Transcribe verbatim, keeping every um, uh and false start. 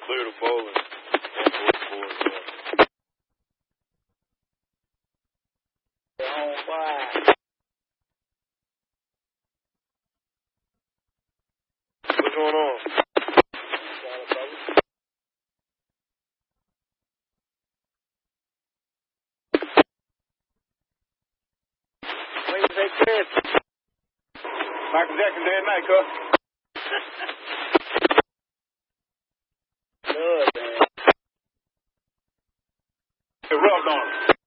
clear the bowling. On fire. What's going on? When you say Chris? Michael Jackson day and night, cuz. Good, man. It rubbed on him.